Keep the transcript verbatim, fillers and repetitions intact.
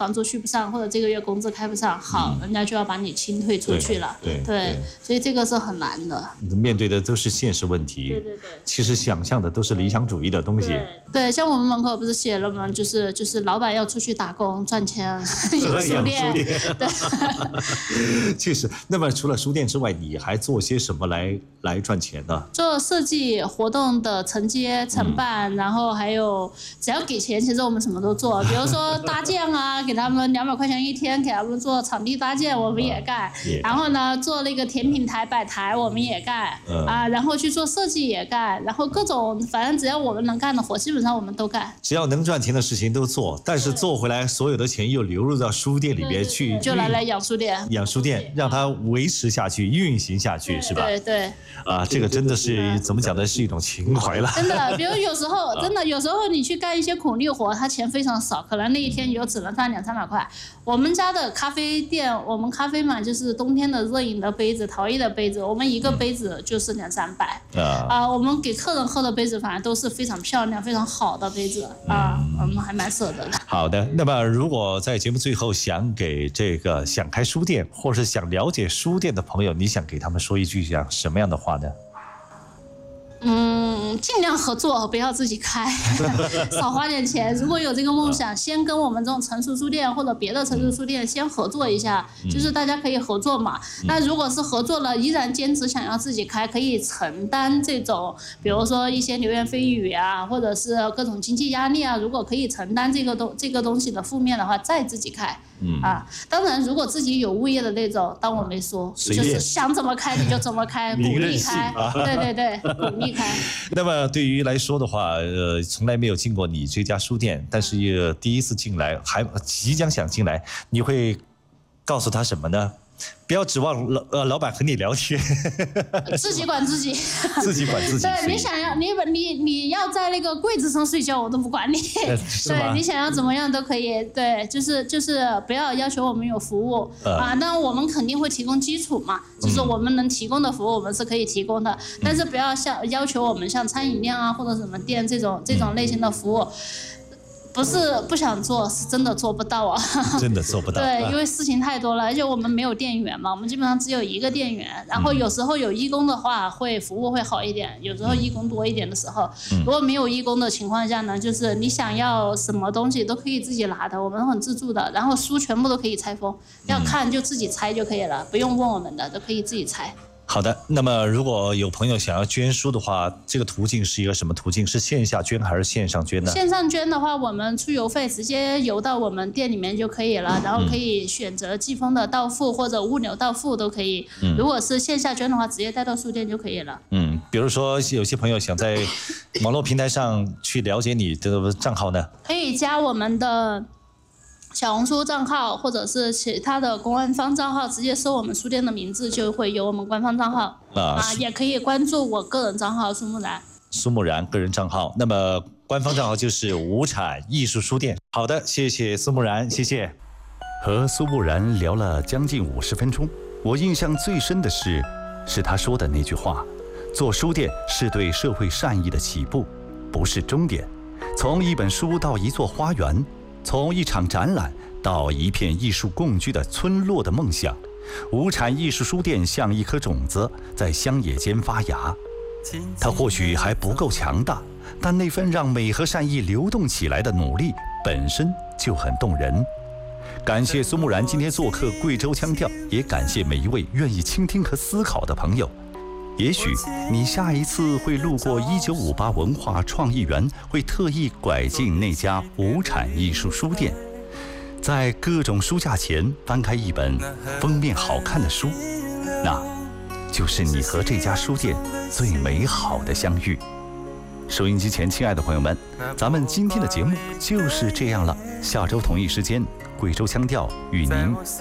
房租续不上，或者这个月工资开不上，好，嗯、人家就要把你清退出去了。 对 对, 对, 对， 所以这个是很难的。 面对的都是现实问题， 对对对， 其实想象的都是理想主义的东西。 对, 对，像我们门口不是写了吗？就是就是老板要出去打工赚钱，有书店。对， 确实。那么除了书店之外，你还做些什么来来赚钱呢？ 做设计活动的承接承办、嗯，然后还有只要给钱，其实我们什么都做。比如说搭建啊，给他们两百块钱一天，给他们做场地搭建，我们也干。嗯、然后呢，做那个甜品台摆台，我们也干。嗯、啊，然后去做设计也干，然后各种反正只要我们能干的活，基本上我们都干。 只要能赚钱的事情都做，但是做回来所有的钱又流入到书店里边去， 就来来养书店， 养书店让它维持下去、运行下去，是吧？ 对对。 啊，这个真的是怎么讲呢？是一种情怀了。 真的，比如有时候真的有时候你去干一些苦力活，他钱非常少，可能那一天也就只能赚两三百块。我们家的咖啡店，我们咖啡嘛，就是冬天的热饮的杯子、陶艺的杯子，我们一个杯子就是两三百。啊、呃，我们给客人喝的杯子，反正都是非常漂亮、非常好的杯子啊、呃，我们还蛮舍得的。 好的，那么如果在节目最后想给这个想开书店或是想了解书店的朋友，你想给他们说一句讲什么样的话呢？ 嗯，尽量合作，不要自己开，少花点钱。如果有这个梦想，先跟我们这种成熟书店或者别的成熟书店先合作一下，就是大家可以合作嘛。那如果是合作了，依然坚持想要自己开，可以承担这种，比如说一些流言蜚语啊，或者是各种经济压力啊，如果可以承担这个东这个东西的负面的话，再自己开。嗯啊，当然，如果自己有物业的那种，当我没说，就是想怎么开你就怎么开，鼓励开，啊、对对对，鼓励开。 那么对于来说的话，呃，从来没有进过你这家书店，但是也第一次进来，还即将想进来，你会告诉他什么呢？不要指望老呃老板和你聊天， 自己管自己， 自己管自己。 对，你想要你你你要在那个柜子上睡觉，我都不管你。对，你想要怎么样都可以。对，就是就是不要要求我们有服务、呃、啊，那我们肯定会提供基础嘛，就是我们能提供的服务我们是可以提供的，嗯、但是不要像要求我们像餐饮店啊或者什么店这种这种类型的服务。不是不想做，是真的做不到啊！ 真的做不到。 对，因为事情太多了，而且我们没有店员嘛，我们基本上只有一个店员。然后有时候有义工的话，会服务会好一点；有时候义工多一点的时候，嗯、如果没有义工的情况下呢，就是你想要什么东西都可以自己拿的，我们很自助的。然后书全部都可以拆封，要看就自己拆就可以了，不用问我们的，都可以自己拆。 好的，那么如果有朋友想要捐书的话，这个途径是一个什么途径？是线下捐还是线上捐呢？ 线上捐的话，我们出邮费直接邮到我们店里面就可以了，然后可以选择寄封的到付或者物流到付都可以。嗯、如果是线下捐的话，直接带到书店就可以了。嗯， 比如说有些朋友想在网络平台上去了解你的账号呢， 可以加我们的小红书账号或者是其他的官方账号，直接搜我们书店的名字就会有我们官方账号 啊, 啊，也可以关注我个人账号苏木然。 苏木然个人账号，那么官方账号就是无产艺术书店。好的，谢谢苏木然，谢谢。 和苏木然聊了将近五十分钟，我印象最深的是，是他说的那句话：做书店是对社会善意的起步，不是终点。从一本书到一座花园。从一场展览到一片艺术共居的村落的梦想，无产艺术书店像一颗种子在乡野间发芽。它或许还不够强大，但那份让美和善意流动起来的努力本身就很动人。感谢苏木然今天做客贵州腔调，也感谢每一位愿意倾听和思考的朋友。也许你下一次会路过一九五八文化创意园，会特意拐进那家无产艺术书店，在各种书架前翻开一本封面好看的书，那就是你和这家书店最美好的相遇。收音机前亲爱的朋友们，咱们今天的节目就是这样了，下周同一时间贵州腔调与您